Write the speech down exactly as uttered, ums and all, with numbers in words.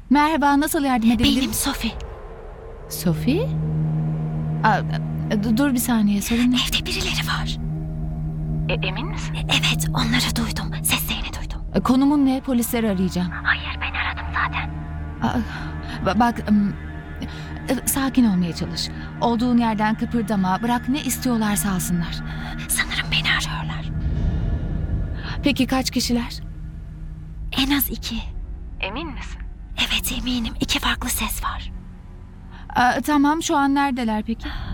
Merhaba, nasıl yardım edebilirim? Benim Sophie. Sophie? Aa, d- dur bir saniye, sorun ne? Evde birileri var. E, emin misin? Evet, onları duydum. Seslerini duydum. E, konumun ne? Polisleri arayacağım. Hayır, ben aradım zaten. Aa, ba- bak, ım, e, sakin olmaya çalış. Olduğun yerden kıpırdama, bırak ne istiyorlarsa alsınlar. Sanırım beni arıyorlar. Peki kaç kişiler? En az iki. Emin misin? Evet, eminim. İki farklı ses var. Aa, tamam, şu an neredeler peki?